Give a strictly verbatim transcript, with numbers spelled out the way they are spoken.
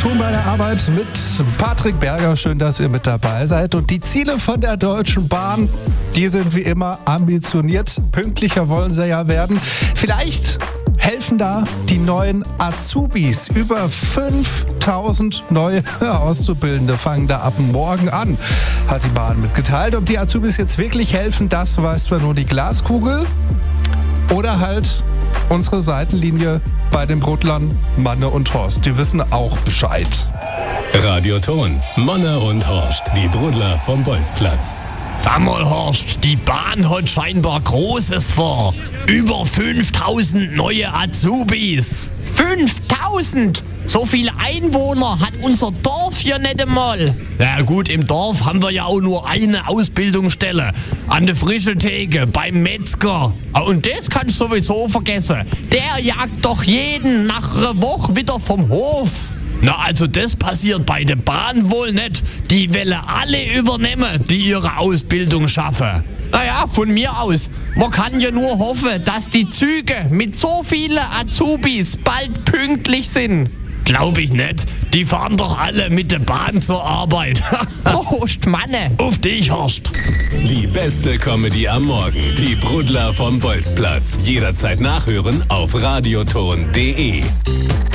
Ton bei der Arbeit mit Patrick Berger. Schön, dass ihr mit dabei seid. Und die Ziele von der Deutschen Bahn, die sind wie immer ambitioniert. Pünktlicher wollen sie ja werden. Vielleicht helfen da die neuen Azubis. Über fünftausend neue Auszubildende fangen da ab morgen an, hat die Bahn mitgeteilt. Ob die Azubis jetzt wirklich helfen, das weiß zwar nur die Glaskugel. Oder halt unsere Seitenlinie bei den Brudlern Manne und Horst. Die wissen auch Bescheid. Radioton, Manne und Horst, die Brudler vom Bolzplatz. Sag mal, Horst, die Bahn hat scheinbar Großes vor. Über fünftausend neue Azubis. fünftausend? So viele Einwohner hat unser Dorf hier nicht einmal. Ja gut, im Dorf haben wir ja auch nur eine Ausbildungsstelle. An der frischen Theke, beim Metzger. Und das kannst du sowieso vergessen. Der jagt doch jeden nach einer Woche wieder vom Hof. Na, also das passiert bei der Bahn wohl nicht. Die wollen alle übernehmen, die ihre Ausbildung schaffen. Naja, von mir aus. Man kann ja nur hoffen, dass die Züge mit so vielen Azubis bald pünktlich sind. Glaube ich nicht. Die fahren doch alle mit der Bahn zur Arbeit. Prost, Manne. Auf dich, Horst. Die beste Comedy am Morgen. Die Brudler vom Bolzplatz. Jederzeit nachhören auf radioton punkt de.